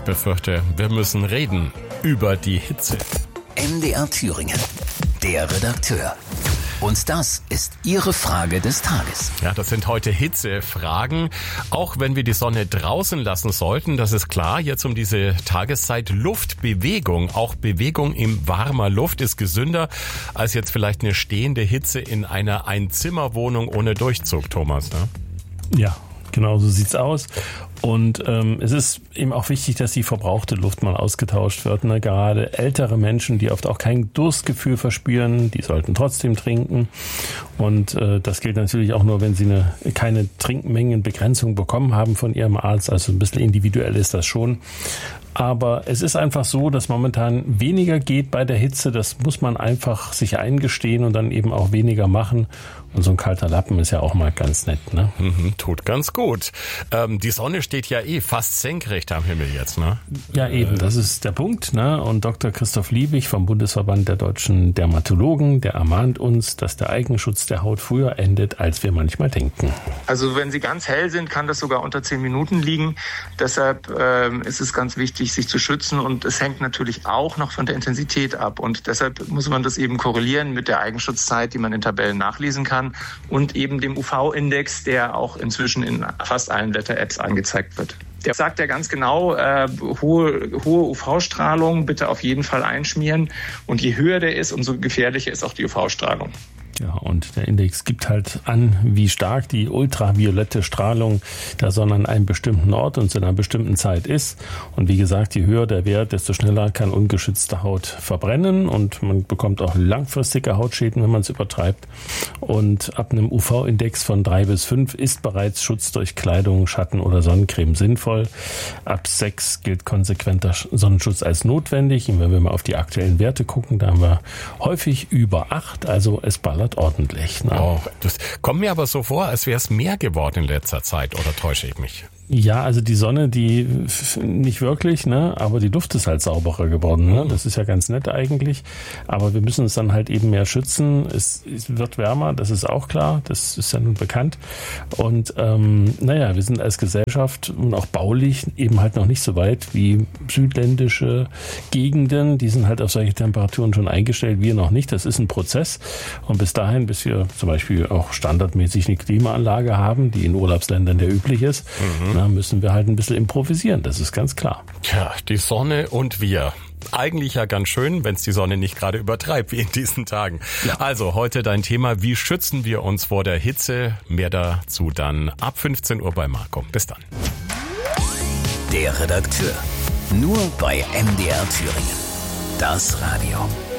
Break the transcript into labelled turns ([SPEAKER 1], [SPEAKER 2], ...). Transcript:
[SPEAKER 1] befürchte, wir müssen reden über die Hitze.
[SPEAKER 2] MDR Thüringen, der Redakteur. Und das ist Ihre Frage des Tages.
[SPEAKER 1] Ja, das sind heute Hitzefragen. Auch wenn wir die Sonne draußen lassen sollten, das ist klar, jetzt um diese Tageszeit Luftbewegung. Auch Bewegung in warmer Luft ist gesünder als jetzt vielleicht eine stehende Hitze in einer Einzimmerwohnung ohne Durchzug, Thomas, ne?
[SPEAKER 3] Ja, genau so sieht's aus. Und es ist eben auch wichtig, dass die verbrauchte Luft mal ausgetauscht wird. Ne? Gerade ältere Menschen, die oft auch kein Durstgefühl verspüren, die sollten trotzdem trinken. Und das gilt natürlich auch nur, wenn sie keine Trinkmengenbegrenzung bekommen haben von ihrem Arzt. Also ein bisschen individuell ist das schon. Aber es ist einfach so, dass momentan weniger geht bei der Hitze. Das muss man einfach sich eingestehen und dann eben auch weniger machen. Und so ein kalter Lappen ist ja auch mal ganz nett, ne?
[SPEAKER 1] Tut ganz gut. Die Sonne steht ja fast senkrecht am Himmel jetzt, ne?
[SPEAKER 3] Ja, eben, das ist der Punkt, ne? Und Dr. Christoph Liebig vom Bundesverband der deutschen Dermatologen, der ermahnt uns, dass der Eigenschutz der Haut früher endet, als wir manchmal denken.
[SPEAKER 4] Also wenn sie ganz hell sind, kann das sogar unter 10 Minuten liegen. Deshalb ist es ganz wichtig, sich zu schützen. Und es hängt natürlich auch noch von der Intensität ab. Und deshalb muss man das eben korrelieren mit der Eigenschutzzeit, die man in Tabellen nachlesen kann. Und eben dem UV-Index, der auch inzwischen in fast allen Wetter-Apps angezeigt wird. Der sagt ja ganz genau, hohe UV-Strahlung bitte auf jeden Fall einschmieren. Und je höher der ist, umso gefährlicher ist auch die UV-Strahlung.
[SPEAKER 3] Ja, und der Index gibt halt an, wie stark die ultraviolette Strahlung der Sonne an einem bestimmten Ort und zu einer bestimmten Zeit ist. Und wie gesagt, je höher der Wert, desto schneller kann ungeschützte Haut verbrennen und man bekommt auch langfristige Hautschäden, wenn man es übertreibt. Und ab einem UV-Index von 3 bis 5 ist bereits Schutz durch Kleidung, Schatten oder Sonnencreme sinnvoll. Ab 6 gilt konsequenter Sonnenschutz als notwendig. Und wenn wir mal auf die aktuellen Werte gucken, da haben wir häufig über 8, also es ballert ordentlich. Ne?
[SPEAKER 1] Oh, das kommt mir aber so vor, als wäre es mehr geworden in letzter Zeit, oder täusche ich mich?
[SPEAKER 3] Ja, also die Sonne, die nicht wirklich, ne, aber die Luft ist halt sauberer geworden, ne? Das ist ja ganz nett eigentlich, aber wir müssen uns dann halt eben mehr schützen. Es wird wärmer, das ist auch klar, das ist ja nun bekannt. Und wir sind als Gesellschaft und auch baulich eben halt noch nicht so weit wie südländische Gegenden, die sind halt auf solche Temperaturen schon eingestellt, wir noch nicht. Das ist ein Prozess und bis dahin, bis wir zum Beispiel auch standardmäßig eine Klimaanlage haben, die in Urlaubsländern ja üblich ist, müssen wir halt ein bisschen improvisieren, das ist ganz klar.
[SPEAKER 1] Tja, die Sonne und wir. Eigentlich ja ganz schön, wenn es die Sonne nicht gerade übertreibt, wie in diesen Tagen. Ja. Also heute dein Thema, wie schützen wir uns vor der Hitze? Mehr dazu dann ab 15 Uhr bei Marco. Bis dann.
[SPEAKER 2] Der Redakteur. Nur bei MDR Thüringen. Das Radio.